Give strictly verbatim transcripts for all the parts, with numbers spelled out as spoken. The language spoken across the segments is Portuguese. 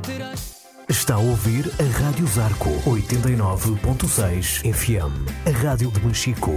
Está a ouvir a Rádio Zarco oitenta e nove ponto seis F M, a rádio de Machico.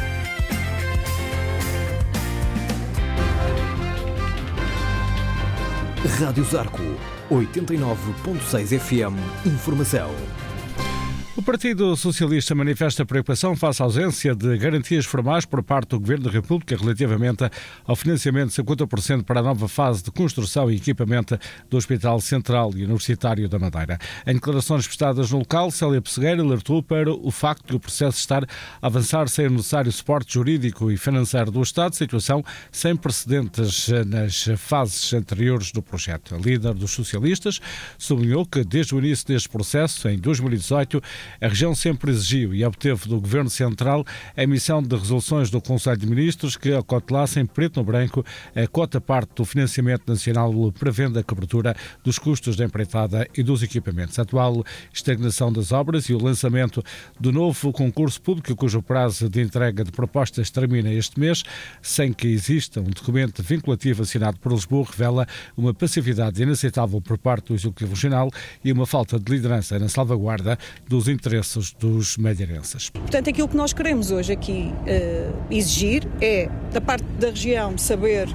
Rádio Zarco oitenta e nove ponto seis F M, informação. O Partido Socialista manifesta preocupação face à ausência de garantias formais por parte do Governo da República relativamente ao financiamento de cinquenta por cento para a nova fase de construção e equipamento do Hospital Central e Universitário da Madeira. Em declarações prestadas no local, Célia Pessegueira alertou para o facto de o processo estar a avançar sem o necessário suporte jurídico e financeiro do Estado, situação sem precedentes nas fases anteriores do projeto. A líder dos socialistas sublinhou que desde o início deste processo, em dois mil e dezoito, a região sempre exigiu e obteve do Governo Central a emissão de resoluções do Conselho de Ministros que acautelassem preto no branco a cota parte do financiamento nacional prevendo a cobertura dos custos da empreitada e dos equipamentos. A atual estagnação das obras e o lançamento do novo concurso público, cujo prazo de entrega de propostas termina este mês, sem que exista um documento vinculativo assinado por Lisboa, revela uma passividade inaceitável por parte do Executivo Regional e uma falta de liderança na salvaguarda dos interesses dos madeirenses. Portanto, aquilo que nós queremos hoje aqui uh, exigir é, da parte da região, saber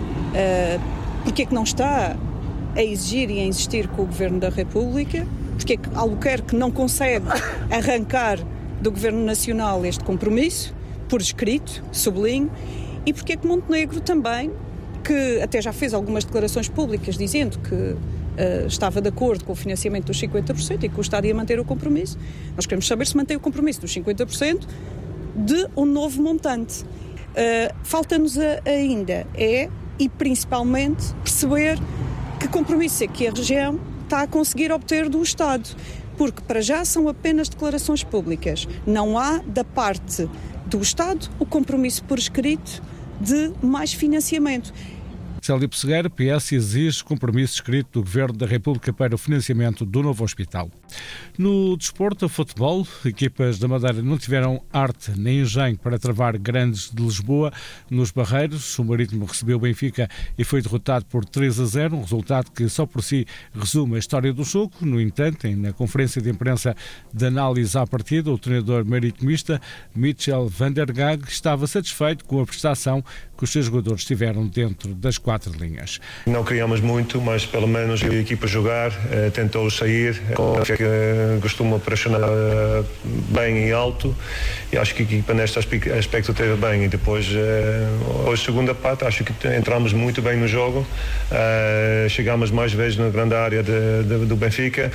uh, porque é que não está a exigir e a insistir com o Governo da República, porque é que Albuquerque não consegue arrancar do Governo Nacional este compromisso, por escrito, sublinho, e porque é que Montenegro também, que até já fez algumas declarações públicas dizendo que Uh, estava de acordo com o financiamento dos cinquenta por cento e que o Estado ia manter o compromisso. Nós queremos saber se mantém o compromisso dos cinquenta por cento de um novo montante. Uh, falta-nos a, ainda é, e principalmente, perceber que compromisso é que a região está a conseguir obter do Estado, porque para já são apenas declarações públicas. Não há, da parte do Estado, o compromisso por escrito de mais financiamento. Célia Pessegueira, P S, exige compromisso escrito do Governo da República para o financiamento do novo hospital. No desporto, futebol, equipas da Madeira não tiveram arte nem engenho para travar grandes de Lisboa nos Barreiros. O Marítimo recebeu o Benfica e foi derrotado por três a zero, um resultado que só por si resume a história do jogo. No entanto, na conferência de imprensa de análise à partida, o treinador maritimista Michel van der Gaag estava satisfeito com a prestação que os seus jogadores tiveram dentro das quatro linhas. Não criamos muito, mas pelo menos a equipa jogar, eh, tentou sair, eh, costuma pressionar eh, bem e alto, e acho que a equipa neste aspecto teve bem. E depois, eh, hoje, segunda parte, acho que entramos muito bem no jogo, eh, chegámos mais vezes na grande área de, de, do Benfica.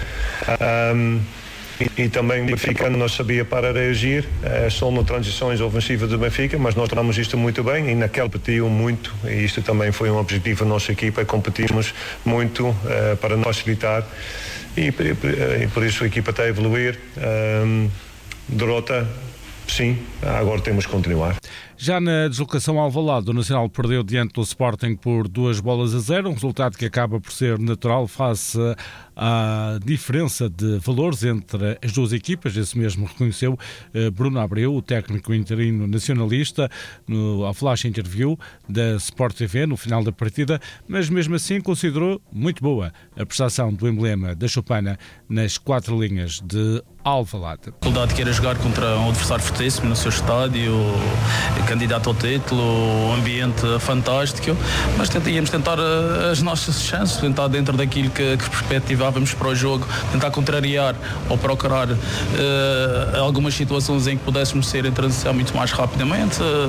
Um, E, e também o Benfica não sabia para reagir, é, só nas transições ofensivas do Benfica, mas nós tornamos isto muito bem e naquele competiu muito, e isto também foi um objetivo da nossa equipa, competimos muito é, para nos facilitar, e, e, e por isso a equipa está a evoluir. É, derrota, sim, agora temos que continuar. Já na deslocação ao Alvalade, o Nacional perdeu diante do Sporting por duas bolas a zero, um resultado que acaba por ser natural face à diferença de valores entre as duas equipas. Esse mesmo reconheceu Bruno Abreu, o técnico interino nacionalista, no, ao flash interview da Sport T V no final da partida, mas mesmo assim considerou muito boa a prestação do emblema da Chopana nas quatro linhas de Alvalade. A dificuldade que era jogar contra um adversário fortíssimo no seu estádio, candidato ao título, o ambiente fantástico, mas íamos tentar as nossas chances, tentar dentro daquilo que, que perspectivávamos para o jogo, tentar contrariar ou procurar uh, algumas situações em que pudéssemos ser em transição muito mais rapidamente.